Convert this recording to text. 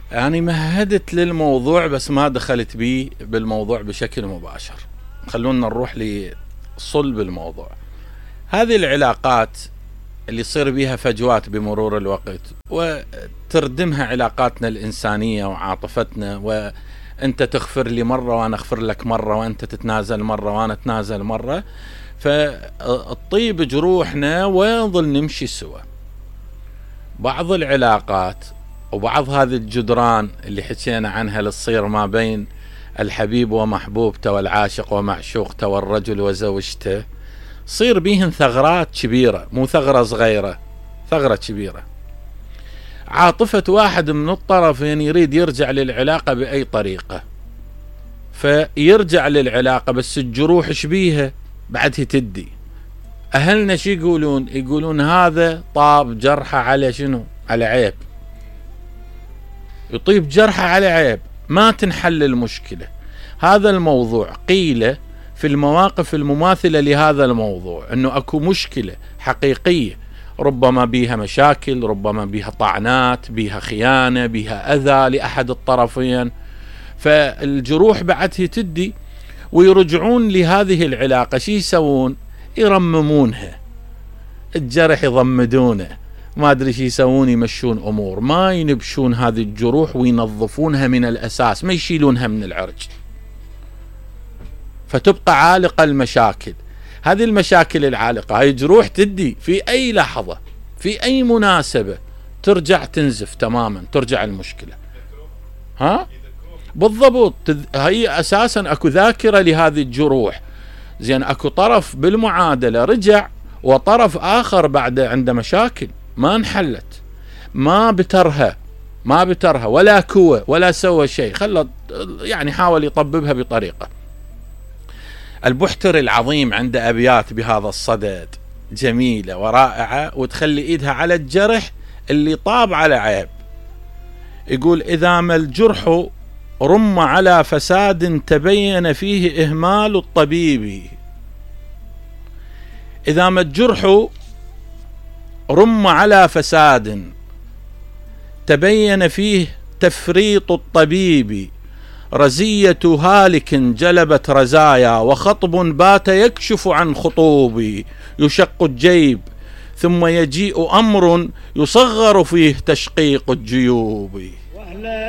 يعني مهدت للموضوع بس ما دخلت بيه بالموضوع بشكل مباشر. خلونا نروح لصلب الموضوع. هذه العلاقات اللي يصير بيها فجوات بمرور الوقت وتردمها علاقاتنا الإنسانية وعاطفتنا، وأنت تغفر لي مرة وأنا أغفر لك مرة، وأنت تتنازل مرة وأنا أتنازل مرة، فالطيب جروحنا ونظل نمشي سوا. بعض العلاقات وبعض هذه الجدران اللي حكينا عنها اللي تصير ما بين الحبيب ومحبوبته والعاشق ومعشوقته والرجل وزوجته، صير بيهن ثغرات كبيرة، مو ثغرة صغيرة، ثغرة كبيرة. عاطفة واحد من الطرفين يريد يرجع للعلاقة بأي طريقة، فيرجع للعلاقة بس الجروح شبيها بعدها تدي. أهلنا شي يقولون هذا طاب جرحه على شنو؟ على عيب. يطيب جرحه على عيب، ما تنحل المشكلة. هذا الموضوع قيل في المواقف المماثلة لهذا الموضوع انه اكو مشكلة حقيقية، ربما بيها مشاكل، ربما بيها طعنات، بيها خيانة، بيها اذى لاحد الطرفين، فالجروح بعدها تدي ويرجعون لهذه العلاقة. شي يسوون؟ يرممونها، الجرح يضمدونه، ما ادري شي يسوون، يمشون امور، ما ينبشون هذه الجروح وينظفونها من الاساس، ما يشيلونها من العرج، فتبقى عالقة المشاكل. هذه المشاكل العالقة، هاي جروح تدي في اي لحظة في اي مناسبة ترجع تنزف تماما، ترجع المشكلة. ها بالضبط، هي اساسا اكو ذاكرة لهذه الجروح. زين اكو طرف بالمعادلة رجع وطرف اخر بعد عنده مشاكل ما انحلت، ما بترها ولا كوى ولا سوى شيء، يعني حاول يطببها بطريقة. البحتر العظيم عنده أبيات بهذا الصدد جميلة ورائعة وتخلي إيدها على الجرح اللي طاب على عيب. يقول: إذا ما الجرح رم على فساد تبين فيه إهمال الطبيب. إذا ما الجرح رم على فساد تبين فيه تفريط الطبيب، رزية هالك جلبت رزايا، وخطب بات يكشف عن خطوب، يشق الجيب ثم يجيء أمر يصغر فيه تشقيق الجيوب.